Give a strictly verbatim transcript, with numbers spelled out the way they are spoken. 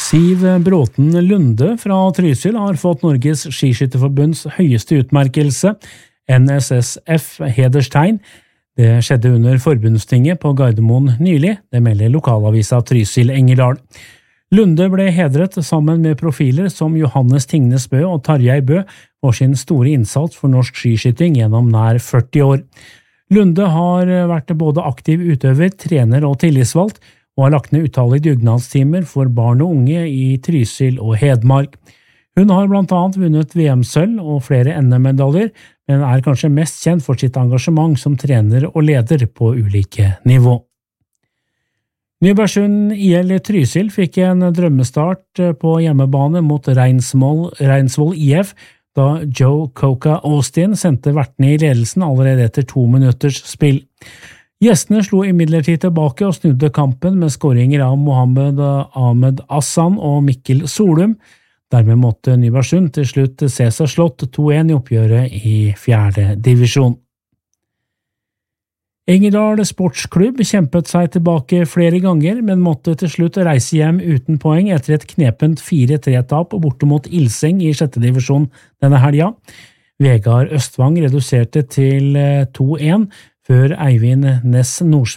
Siv Bråten Lunde fra Trysil har fått Norges Skiskytterforbunds høyeste utmerkelse, N S S F hederstegn. Det skjedde under forbundstinget på Gardermoen nylig, det melder lokalavisa Trysil Engerdal. Lunde ble hedret sammen med profiler som Johannes Tingnes Bø og Tarjei Bø for sin store innsats for norsk skiskyting gjennom nær førti år. Lunde har vært både aktiv utøver, trener og tillitsvalgt, og har lagt ned utallige dugnadstimer for barn og unge i Trysil og Hedmark. Hun har blant annet vunnet V M-sølv og flere N M-medaljer, men er kanskje mest kjent for sitt engasjement som trener og leder på ulike nivå. Nybergsund I L Trysil fikk en drømmestart på hjemmebane mot Reinsvoll, Reinsvoll I F, da Joe Coca Austin sendte vertene I ledelsen allerede etter to minutters spill. Gjestene slo imidlertid tilbake og snudde kampen med skåringer av Mohammed Ahmed Hassan og Mikkel Solum. Dermed måtte Nybergsund til slutt se seg slått to en I oppgjøret I fjerde divisjon. Engerdal Sportsklubb kjempet seg tilbake flere ganger, men måtte til slutt reise hjem uten poeng etter et knepent fire tre-tap borte mot Ilseng I sjette divisjon denne helga. Vegard Østvang reduserte til to en, før Eivind Næss Nordsjø